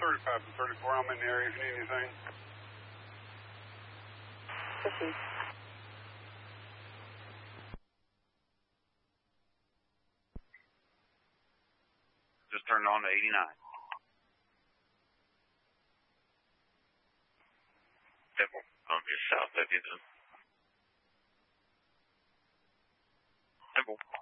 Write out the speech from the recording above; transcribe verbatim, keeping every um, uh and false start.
thirty-five and thirty-four, I'm in the area if you need anything. fifty. Just turned on to eighty-nine. Temple, I'm just south of you then. Temple.